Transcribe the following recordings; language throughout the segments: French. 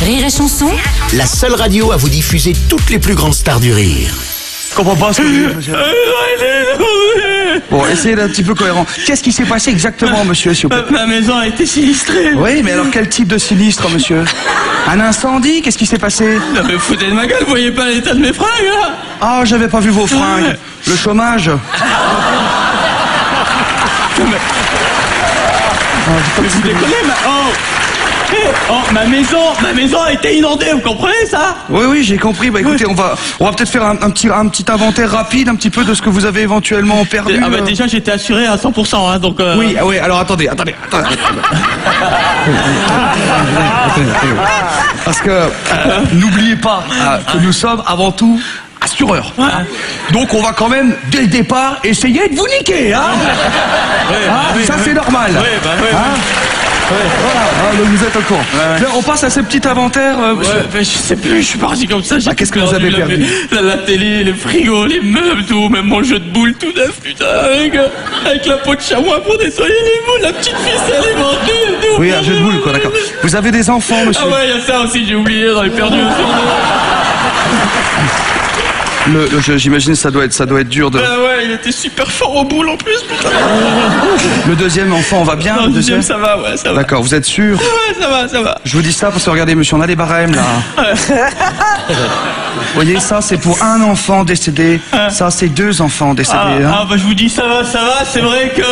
Rire et Chanson, La seule radio à vous diffuser toutes les plus grandes stars du rire. Je comprends pas ce que vous dites, monsieur. Bon, essayez d'être un petit peu cohérent. Qu'est-ce qui s'est passé exactement, monsieur, s'il vous plaît? Ma maison a été sinistrée. Oui, mais alors quel type de sinistre, monsieur? Un incendie? Qu'est-ce qui s'est passé? Non mais foutez de ma gueule, vous voyez pas l'état de mes fringues là? Ah, j'avais pas vu vos fringues. Le chômage. Mais vous déconnez, ma maison a été inondée, vous comprenez ça? Oui, j'ai compris. Bah écoutez, on va peut-être faire un petit inventaire rapide, un petit peu de ce que vous avez éventuellement perdu. Ah bah déjà j'étais assuré à 100%, hein, donc... Oui, alors attendez. Parce que n'oubliez pas que nous sommes avant tout assureurs. Donc on va quand même, dès le départ, essayer de vous niquer, hein. Ça c'est normal. Voilà, donc vous êtes au courant. Bien, on passe à ce petit inventaire. Je sais plus, je suis parti comme ça. Qu'est-ce que vous avez perdu? La télé, le frigo, les meubles, tout, même mon jeu de boules tout neuf, putain, avec la peau de chamois pour nettoyer les boules, la petite ficelle est vendue et tout. Oui, un jeu de boules, quoi, d'accord. Vous avez des enfants, monsieur? Ah ouais, il y a ça aussi, j'ai oublié, j'en ai perdu aussi. J'imagine ça doit être dur de... Ah ouais, il était super fort aux boules en plus, putain. Le deuxième enfant, on va bien? Non, le deuxième, ça va, ouais, ça va. D'accord, vous êtes sûr? Ouais, ça va. Je vous dis ça parce que regardez, monsieur, on a des barèmes, là. Vous voyez, ça, c'est pour un enfant décédé. Ça, c'est 2 enfants décédés. Bah je vous dis, ça va, c'est vrai que...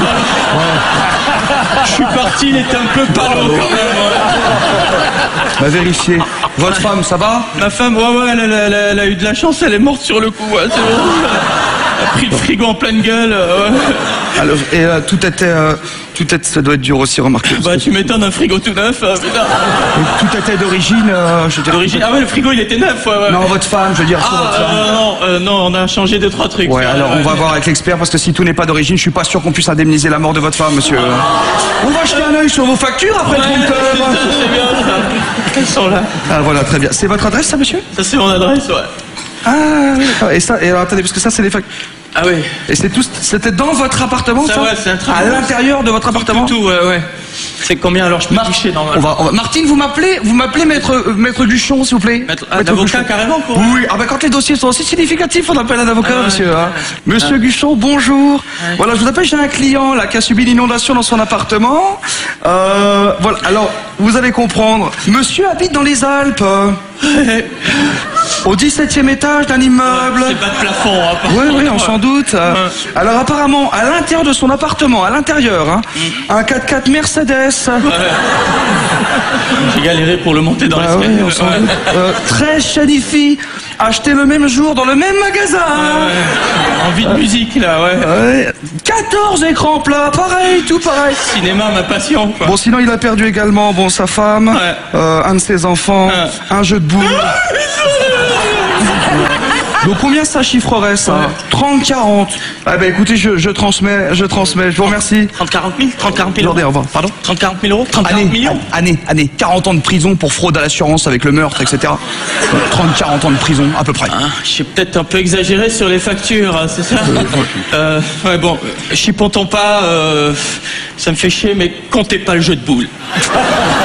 Je suis parti, il était un peu palo quand même. Bah, vérifiez. Votre femme, ça va? Ma femme, ouais, elle a eu de la chance, elle est morte sur le coup, ouais, c'est bon. Elle a pris le frigo en pleine gueule, ouais. Alors, et tout était, ça doit être dur aussi, remarquez. Bah tu m'étonnes, un frigo tout neuf, putain. Tout était d'origine, je veux dire. D'origine, ah ouais, le frigo il était neuf, ouais. Non, votre femme, je veux dire. Votre femme. Non, on a changé 2-3 trucs. Ouais, alors on va voir avec l'expert parce que si tout n'est pas d'origine, je suis pas sûr qu'on puisse indemniser la mort de votre femme, monsieur. On va jeter un œil sur vos factures après le compteur. C'est bien ça. Elles sont là. Ah voilà, très bien. C'est votre adresse, ça, monsieur? Ça c'est mon adresse, ouais. Ah oui, d'accord. Et ça, et alors attendez, parce que ça c'est les factures. Ah oui. Et c'était dans votre appartement, ça? Ouais, c'est un truc. À l'intérieur de votre appartement? Tout, ouais. C'est combien alors je peux toucher normalement? Martine, vous m'appelez maître Guchon, s'il vous plaît? Un avocat carrément, quoi. Oui, ah bah quand les dossiers sont aussi significatifs, on appelle un avocat, monsieur. Hein. Monsieur Guchon, bonjour. Ouais. Voilà, je vous appelle, j'ai un client là qui a subi l'inondation dans son appartement. Voilà, alors, vous allez comprendre. Monsieur habite dans les Alpes. Au 17e étage d'un immeuble. C'est pas de plafond, hein, Oui, on s'en doute. Alors apparemment, à l'intérieur de son appartement, un 4x4 Mercedes. J'ai galéré pour le monter dans l'escalier. Oui, on s'en doute. 13 Shadifi, acheté le même jour dans le même magasin. Envie de musique, là, ouais. 14 écrans plats, pareil, tout pareil. Cinéma, ma passion, quoi. Bon, sinon, il a perdu également, sa femme, un de ses enfants, un jeu de boules. Donc combien ça chiffrerait, ça? 30-40. Ah bah écoutez, je transmets, je vous remercie. 30-40 000? 30-40 000 Attendez, au revoir. Pardon? 30-40 000 euros? 30-40 millions? Année. 40 ans de prison pour fraude à l'assurance avec le meurtre, etc. 30-40 ans de prison, à peu près. J'ai peut-être un peu exagéré sur les factures, hein, c'est ça? Ouais, bon, chipontons pas, ça me fait chier, mais comptez pas le jeu de boules.